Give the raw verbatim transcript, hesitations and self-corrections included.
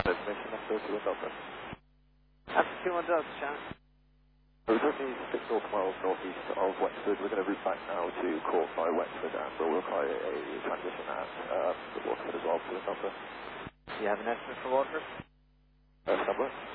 Information after two one Delta. After two one Delta, Shannon. We're currently six naught miles northeast of Wexford. We're going to route back now to Cork by Wexford, and we'll require a transition at uh, Waterford as well, two one Delta. Do you have an estimate for Waterford? Uh, Subway.